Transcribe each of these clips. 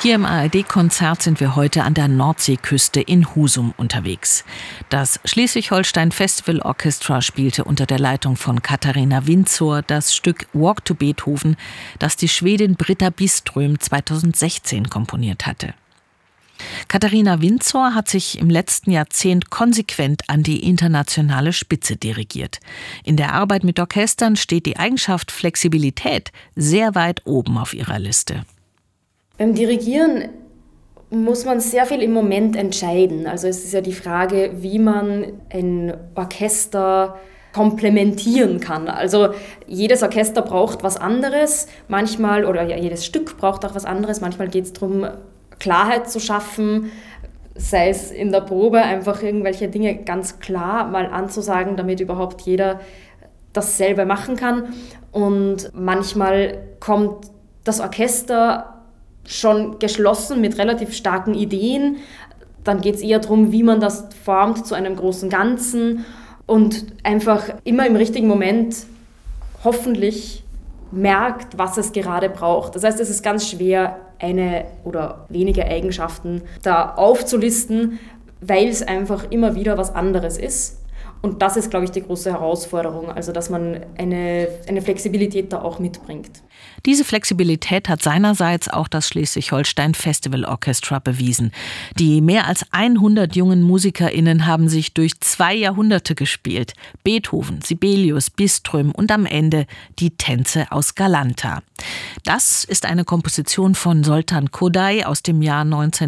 Hier im ARD-Konzert sind wir heute an der Nordseeküste in Husum unterwegs. Das Schleswig-Holstein Festival Orchestra spielte unter der Leitung von Katharina Winzor das Stück Walk to Beethoven, das die Schwedin Britta Byström 2016 komponiert hatte. Katharina Winzor hat sich im letzten Jahrzehnt konsequent an die internationale Spitze dirigiert. In der Arbeit mit Orchestern steht die Eigenschaft Flexibilität sehr weit oben auf ihrer Liste. Beim Dirigieren muss man sehr viel im Moment entscheiden. Also es ist ja die Frage, wie man ein Orchester komplementieren kann. Also jedes Orchester braucht was anderes, manchmal, oder ja, jedes Stück braucht auch was anderes. Manchmal geht es darum, Klarheit zu schaffen, sei es in der Probe, einfach irgendwelche Dinge ganz klar mal anzusagen, damit überhaupt jeder dasselbe machen kann. Und manchmal kommt das Orchester schon geschlossen mit relativ starken Ideen. Dann geht es eher darum, wie man das formt zu einem großen Ganzen und einfach immer im richtigen Moment hoffentlich merkt, was es gerade braucht. Das heißt, es ist ganz schwer, eine oder wenige Eigenschaften da aufzulisten, weil es einfach immer wieder was anderes ist. Und das ist, glaube ich, die große Herausforderung, also dass man eine Flexibilität da auch mitbringt. Diese Flexibilität hat seinerseits auch das Schleswig-Holstein Festival Orchestra bewiesen. Die mehr als 100 jungen MusikerInnen haben sich durch 2 Jahrhunderte gespielt. Beethoven, Sibelius, Byström und am Ende die Tänze aus Galanta. Das ist eine Komposition von Zoltán Kodály aus dem Jahr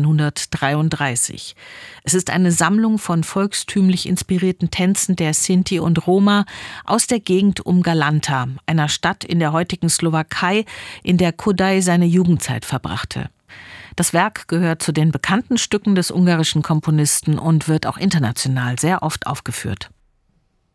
1933. Es ist eine Sammlung von volkstümlich inspirierten Tänzen der Sinti und Roma aus der Gegend um Galanta, einer Stadt in der heutigen Slowakei, in der Kodály seine Jugendzeit verbrachte. Das Werk gehört zu den bekannten Stücken des ungarischen Komponisten und wird auch international sehr oft aufgeführt.